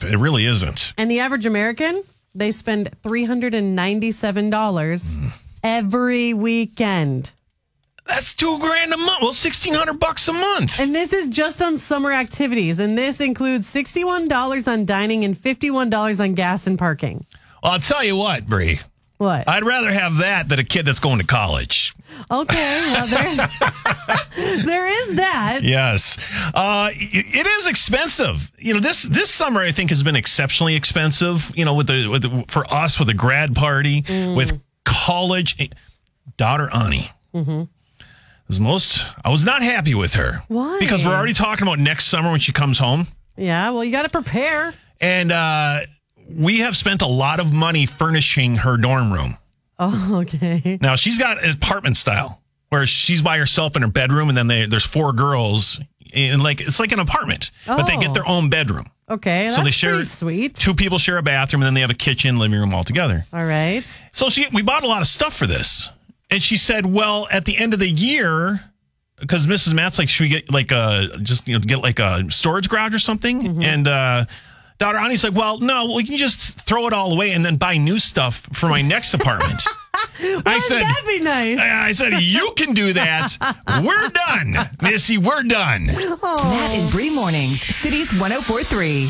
cheap. It really isn't. And the average American, they spend $397 every weekend. That's $2,000 a month. Well, $1,600 a month. And this is just on summer activities. And this includes $61 on dining and $51 on gas and parking. Well, I'll tell you what, Bree. What? I'd rather have that than a kid that's going to college. Okay, well, there is that. Yes. It is expensive. This summer, I think, has been exceptionally expensive, for us, with a grad party, with college. Daughter Ani. Mm-hmm. I was not happy with her. Why? Because we're already talking about next summer when she comes home. Yeah, well, you got to prepare. And we have spent a lot of money furnishing her dorm room. Oh, okay. Now, she's got an apartment style where she's by herself in her bedroom, and then there's 4 girls. And it's like an apartment, but they get their own bedroom. Okay, so that's pretty sweet. 2 people share a bathroom, and then they have a kitchen, living room all together. All right. So we bought a lot of stuff for this. And she said, well, at the end of the year, because Mrs. Matt's like, should we get get a storage garage or something? Mm-hmm. And daughter Ani's like, well, no, we can just throw it all away and then buy new stuff for my next apartment. Wouldn't that be nice? I said, you can do that. We're done, Missy. We're done. Oh. Matt and Bree Mornings, Cities 104.3.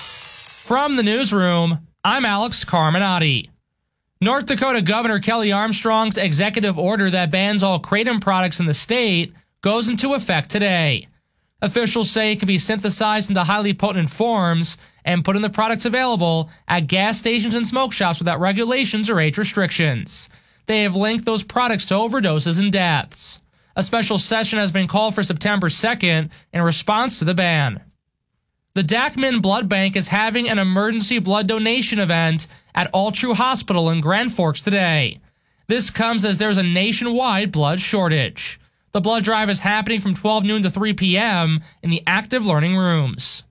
From the newsroom, I'm Alex Carminati. North Dakota Governor Kelly Armstrong's executive order that bans all kratom products in the state goes into effect today. Officials say it can be synthesized into highly potent forms and put in the products available at gas stations and smoke shops without regulations or age restrictions. They have linked those products to overdoses and deaths. A special session has been called for September 2nd in response to the ban. The Dachman Blood Bank is having an emergency blood donation event at All True Hospital in Grand Forks today. This comes as there's a nationwide blood shortage. The blood drive is happening from 12 noon to 3 p.m. in the active learning rooms.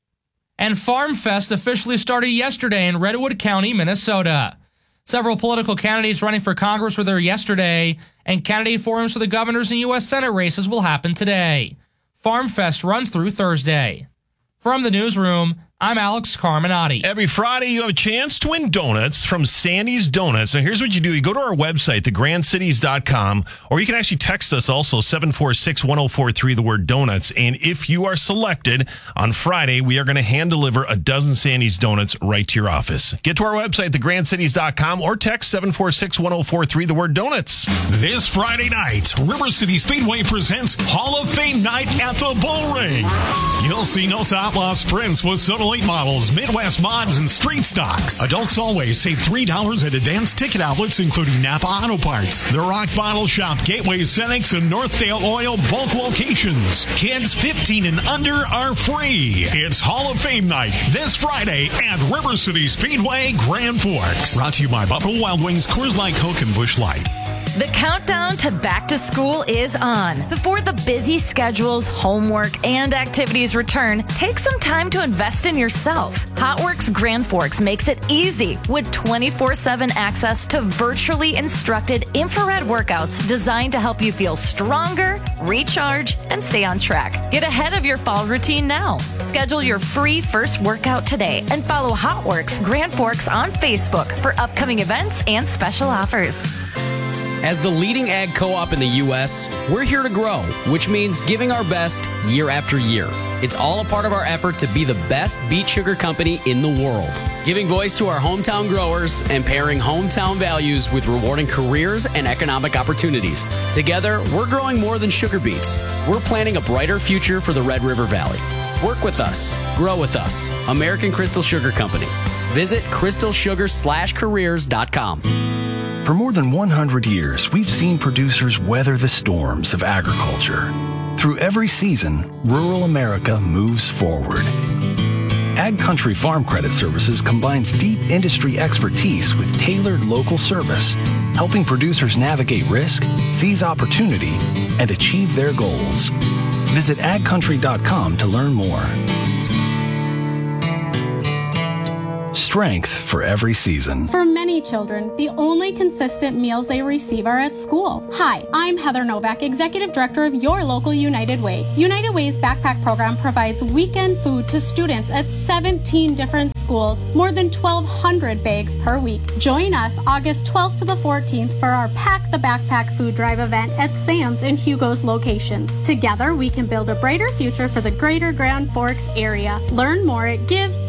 And Farm Fest officially started yesterday in Redwood County, Minnesota. Several political candidates running for Congress were there yesterday, and candidate forums for the governors and U.S. Senate races will happen today. Farm Fest runs through Thursday. From the newsroom, I'm Alex Carminati. Every Friday, you have a chance to win donuts from Sandy's Donuts. Now, here's what you do. You go to our website, thegrandcities.com, or you can actually text us also, 746-1043, the word donuts. And if you are selected on Friday, we are going to hand deliver a dozen Sandy's Donuts right to your office. Get to our website, thegrandcities.com, or text 746-1043, the word donuts. This Friday night, River City Speedway presents Hall of Fame Night at the Bull Ring. You'll see Nosa Outlaw sprints with Soto Late models, Midwest mods, and street stocks. Adults always save $3 at advanced ticket outlets, including Napa Auto Parts, The Rock Bottle Shop, Gateway Cenex, and Northdale Oil bulk locations. Kids 15 and under are free. It's Hall of Fame Night this Friday at River City Speedway, Grand Forks. Brought to you by Buffalo Wild Wings, Coors Light, Coke, and Busch Light. The countdown to back to school is on. Before the busy schedules, homework, and activities return, take some time to invest in yourself. HotWorks Grand Forks makes it easy with 24/7 access to virtually instructed infrared workouts designed to help you feel stronger, recharge, and stay on track. Get ahead of your fall routine now. Schedule your free first workout today and follow HotWorks Grand Forks on Facebook for upcoming events and special offers. As the leading ag co-op in the U.S., we're here to grow, which means giving our best year after year. It's all a part of our effort to be the best beet sugar company in the world, giving voice to our hometown growers and pairing hometown values with rewarding careers and economic opportunities. Together, we're growing more than sugar beets. We're planning a brighter future for the Red River Valley. Work with us. Grow with us. American Crystal Sugar Company. Visit crystalsugar/careers.com. For more than 100 years, we've seen producers weather the storms of agriculture. Through every season, rural America moves forward. Ag Country Farm Credit Services combines deep industry expertise with tailored local service, helping producers navigate risk, seize opportunity, and achieve their goals. Visit agcountry.com to learn more. Strength for every season. For many children, the only consistent meals they receive are at school. Hi, I'm Heather Novak, Executive Director of your local United Way. United Way's backpack program provides weekend food to students at 17 different schools, more than 1,200 bags per week. Join us August 12th to the 14th for our Pack the Backpack food drive event at Sam's and Hugo's locations. Together, we can build a brighter future for the greater Grand Forks area. Learn more at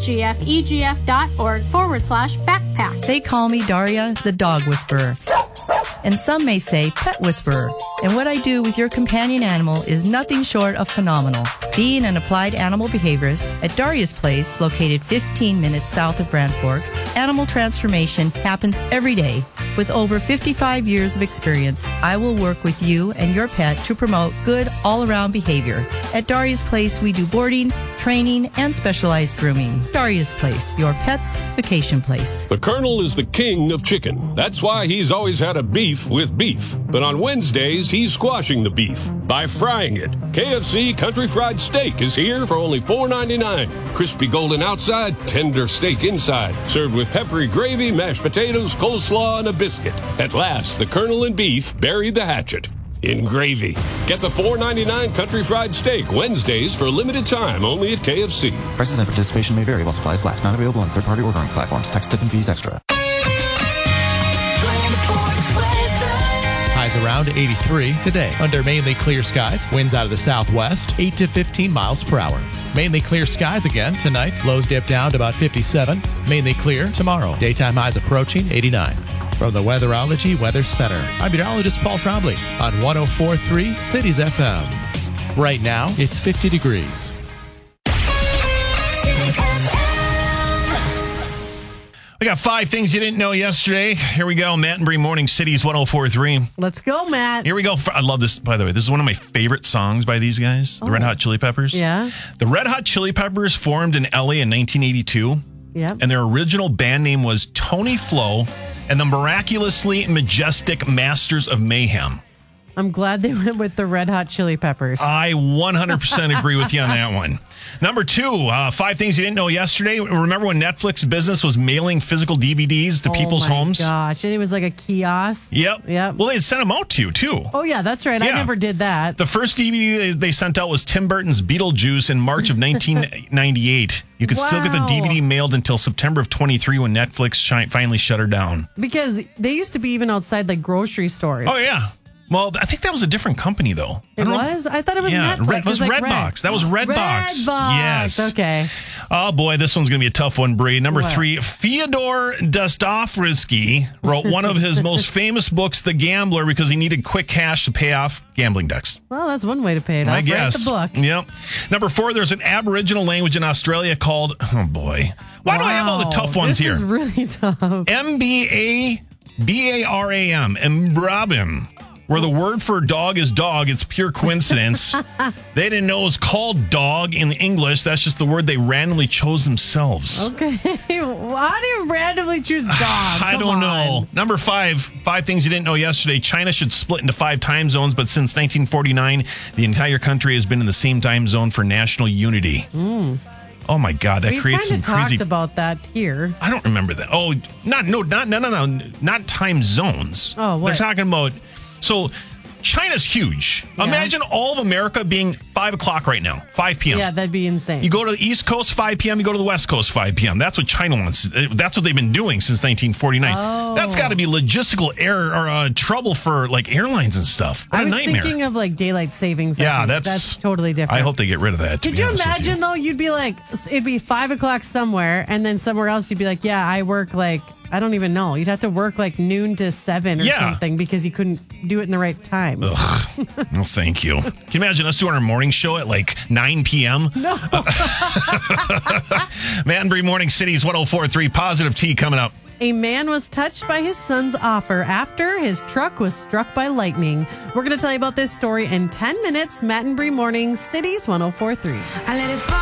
givegfegf.org/backpack. They call me Daria, the dog whisperer. And some may say pet whisperer. And what I do with your companion animal is nothing short of phenomenal. Being an applied animal behaviorist at Daria's Place, located 15 minutes south of Grand Forks, animal transformation happens every day. With over 55 years of experience, I will work with you and your pet to promote good all-around behavior. At Daria's Place, we do boarding, training, and specialized grooming. Daria's Place, your pet's vacation place. The Colonel is the king of chicken. That's why he's always had a beef with beef. But on Wednesdays, he's squashing the beef by frying it. KFC Country Fried Steak is here for only $4.99. Crispy golden outside, tender steak inside. Served with peppery gravy, mashed potatoes, coleslaw, and a biscuit. At last, the Colonel and beef buried the hatchet in gravy. Get the $4.99 Country Fried Steak Wednesdays for a limited time only at KFC. Prices and participation may vary while supplies last. Not available on third-party ordering platforms. Tax, tip, and fees extra. Highs around 83 today under mainly clear skies. Winds out of the southwest, 8 to 15 miles per hour. Mainly clear skies again tonight. Lows dip down to about 57. Mainly clear tomorrow. Daytime highs approaching 89. From the Weatherology Weather Center, I'm meteorologist Paul Trombley on 104.3 Cities FM. Right now, it's 50 degrees. We got 5 things you didn't know yesterday. Here we go. Matt and Bree Morning Cities 104.3. Let's go, Matt. Here we go. I love this, by the way. This is one of my favorite songs by these guys, the Red Hot Chili Peppers. Yeah. The Red Hot Chili Peppers formed in LA in 1982. Yep. And their original band name was Tony Flo and the Miraculously Majestic Masters of Mayhem. I'm glad they went with the Red Hot Chili Peppers. I 100% agree with you on that one. Number 2, 5 things you didn't know yesterday. Remember when Netflix business was mailing physical DVDs to people's homes? Oh, my gosh. And it was like a kiosk. Yep. Well, they had sent them out to you, too. Oh, yeah, that's right. I never did that. The first DVD they sent out was Tim Burton's Beetlejuice in March of 1998. You could still get the DVD mailed until September of 23 when Netflix finally shut her down. Because they used to be even outside like grocery stores. Oh, yeah. Well, I think that was a different company, though. It was? I thought it was Netflix. It was like Redbox. That was Redbox. Yes. Okay. Oh, boy, this one's going to be a tough one, Bree. Number 3, Fyodor Dostoevsky wrote one of his most famous books, The Gambler, because he needed quick cash to pay off gambling debts. Well, that's one way to pay it off. I guess. Write the book. Yep. Number 4, there's an Aboriginal language in Australia called, oh, boy. Why do I have all the tough ones here? This is really tough. MBABARAM, Mbrabim. Where the word for dog is dog, it's pure coincidence. They didn't know it was called dog in English. That's just the word they randomly chose themselves. Okay. How do you randomly choose dog? I don't know. Number 5 things you didn't know yesterday. China should split into 5 time zones, but since 1949, the entire country has been in the same time zone for national unity. Oh my God, that creates some crazy. We talked about that here. I don't remember that. Oh, not time zones. Oh, what? They're talking about. So China's huge. Yeah. Imagine all of America being 5 o'clock right now, 5 p.m. Yeah, that'd be insane. You go to the East Coast, 5 p.m. You go to the West Coast, 5 p.m. That's what China wants. That's what they've been doing since 1949. Oh. That's got to be logistical error or trouble for like airlines and stuff. What I was a nightmare. Thinking of like daylight savings. Yeah, that's totally different. I hope they get rid of that. Could you imagine though? You'd be like, it'd be 5 o'clock somewhere, and then somewhere else you'd be like, yeah, I work like. I don't even know. You'd have to work like noon to 7 or something because you couldn't do it in the right time. Ugh. No, thank you. Can you imagine us doing our morning show at like 9 p.m.? No. Matt and Bree Morning Cities 104.3. Positive T coming up. A man was touched by his son's offer after his truck was struck by lightning. We're going to tell you about this story in 10 minutes. Matt and Bree Morning Cities 104.3. I let it fall.